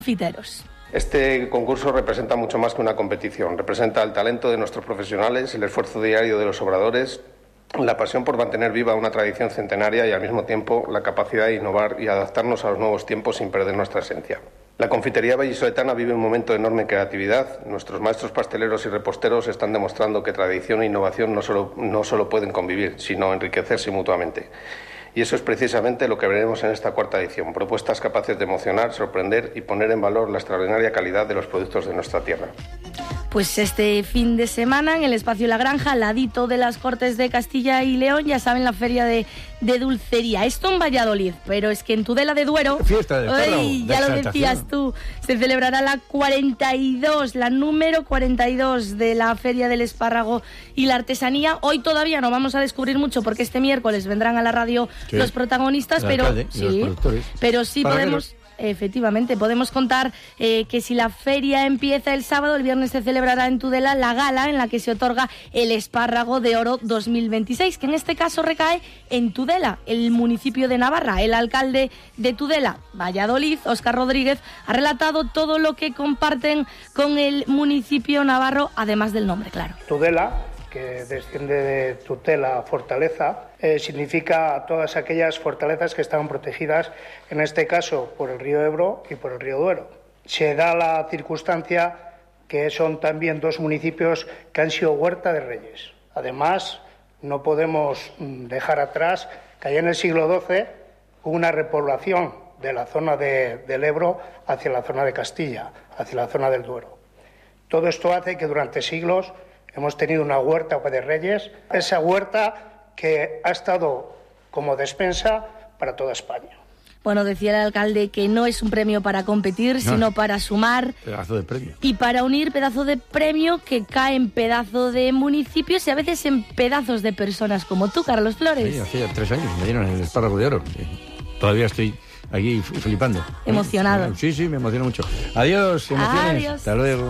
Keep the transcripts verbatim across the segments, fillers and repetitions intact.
Fiteros. Este concurso representa mucho más que una competición, representa el talento de nuestros profesionales, el esfuerzo diario de los obradores, la pasión por mantener viva una tradición centenaria y al mismo tiempo la capacidad de innovar y adaptarnos a los nuevos tiempos sin perder nuestra esencia. La confitería vallisoletana vive un momento de enorme creatividad. Nuestros maestros pasteleros y reposteros están demostrando que tradición e innovación no solo, no solo pueden convivir, sino enriquecerse mutuamente. Y eso es precisamente lo que veremos en esta cuarta edición, propuestas capaces de emocionar, sorprender y poner en valor la extraordinaria calidad de los productos de nuestra tierra. Pues este fin de semana en el Espacio La Granja, al ladito de las Cortes de Castilla y León, ya saben, la feria de, de dulcería. Esto en Valladolid, pero es que en Tudela de Duero, fiesta de hoy, ya lo decías tú, se celebrará la cuarenta y dos, la número cuarenta y dos de la Feria del Espárrago y la Artesanía. Hoy todavía no vamos a descubrir mucho porque este miércoles vendrán a la radio sí. los protagonistas, pero sí, pero sí podemos... Efectivamente, podemos contar eh, que si la feria empieza el sábado, el viernes se celebrará en Tudela la gala en la que se otorga el Espárrago de Oro dos mil veintiséis, que en este caso recae en Tudela, el municipio de Navarra. El alcalde de Tudela, Valladolid, Óscar Rodríguez, ha relatado todo lo que comparten con el municipio navarro, además del nombre, claro. Tudela, que desciende de tutela, fortaleza, eh, significa todas aquellas fortalezas que estaban protegidas, en este caso por el río Ebro y por el río Duero. Se da la circunstancia que son también dos municipios que han sido huerta de reyes. Además, no podemos dejar atrás que allá en el siglo doce hubo una repoblación de la zona de, del Ebro hacia la zona de Castilla, hacia la zona del Duero. Todo esto hace que durante siglos hemos tenido una huerta de reyes, esa huerta que ha estado como despensa para toda España. Bueno, decía el alcalde que no es un premio para competir, no, sino para sumar. Pedazo de premio. Y para unir pedazo de premio que cae en pedazo de municipios y a veces en pedazos de personas como tú, Carlos Flores. Sí, hace tres años me dieron el Espárrago de Oro. Todavía estoy aquí flipando. Emocionado. Sí, sí, me emociona mucho. Adiós, emociones. Adiós. Hasta luego.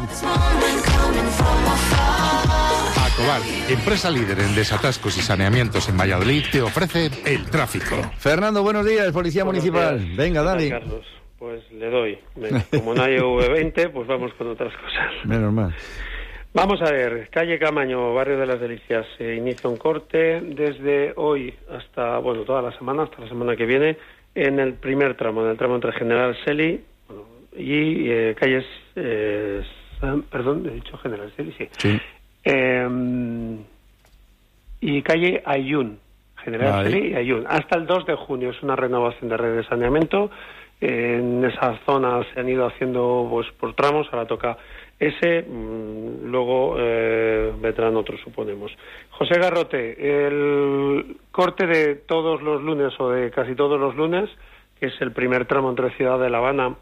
Acobal, empresa líder en desatascos y saneamientos en Valladolid, te ofrece el tráfico. Fernando, buenos días, Policía buenos Municipal. Días. Venga, dale. Carlos, pues le doy. Como no hay V veinte, pues vamos con otras cosas. Menos mal. Vamos a ver, calle Camaño, barrio de las Delicias, se inicia un corte desde hoy hasta, bueno, toda la semana, hasta la semana que viene, en el primer tramo, en el tramo entre General Sely bueno, y eh, calles, eh, San, perdón, he dicho General Sely, sí. Sí. Eh, y calle Ayun, General vale. Sely y Ayun, hasta el dos de junio. Es una renovación de red de saneamiento. Eh, en esa zona se han ido haciendo pues por tramos, ahora toca ese, mmm, luego eh, vendrán otros, suponemos. José Garrote, el corte de todos los lunes o de casi todos los lunes, que es el primer tramo entre Ciudad de La Habana,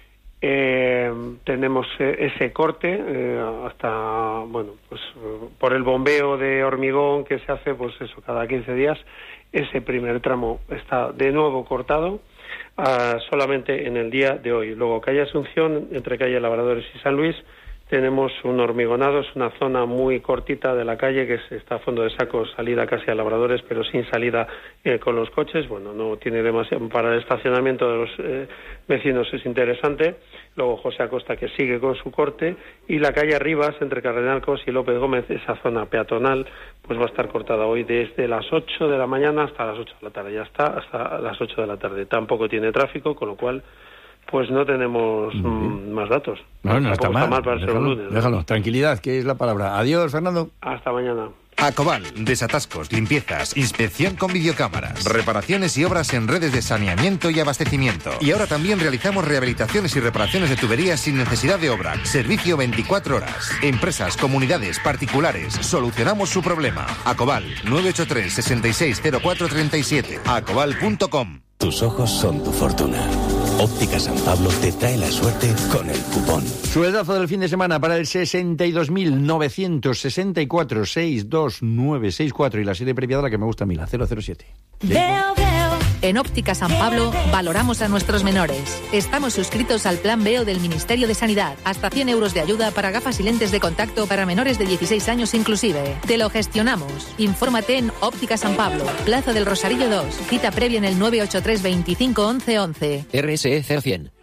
Eh, tenemos eh, ese corte eh, hasta, bueno, pues eh, por el bombeo de hormigón que se hace, pues eso, cada quince días. Ese primer tramo está de nuevo cortado uh, solamente en el día de hoy. Luego, calle Asunción, entre calle Labradores y San Luis, tenemos un hormigonado, es una zona muy cortita de la calle que está a fondo de saco, salida casi a Labradores, pero sin salida eh, con los coches. Bueno, no tiene demasiado, para el estacionamiento de los eh, vecinos es interesante. Luego José Acosta, que sigue con su corte, y la calle Rivas, entre Cardenal Cos y López Gómez, esa zona peatonal, pues va a estar cortada hoy desde las ocho de la mañana hasta las ocho de la tarde. Ya está hasta las ocho de la tarde. Tampoco tiene tráfico, con lo cual pues no tenemos mm, más datos. No, no está mal. Está mal para déjalo, ser un lunes, ¿no? Déjalo, tranquilidad, que es la palabra. Adiós, Fernando. Hasta mañana. Acobal, desatascos, limpiezas, inspección con videocámaras, reparaciones y obras en redes de saneamiento y abastecimiento. Y ahora también realizamos rehabilitaciones y reparaciones de tuberías sin necesidad de obra. Servicio veinticuatro horas. Empresas, comunidades, particulares, solucionamos su problema. Acobal, nueve ocho tres, seis seis cero cuatro tres siete. acobal punto com. Tus ojos son tu fortuna. Óptica San Pablo te trae la suerte con el cupón. Sueldazo del fin de semana para el sesenta y dos mil novecientos sesenta y cuatro, sesenta y dos mil novecientos sesenta y cuatro y la serie premiada, la que me gusta a mí, la cero cero siete. Veo, veo. En Óptica San Pablo valoramos a nuestros menores. Estamos suscritos al Plan Veo del Ministerio de Sanidad. Hasta cien euros de ayuda para gafas y lentes de contacto para menores de dieciséis años inclusive. Te lo gestionamos. Infórmate en Óptica San Pablo, Plaza del Rosarillo dos. Cita previa en el nueve ocho tres, veinticinco, once, once. R S E cero cien.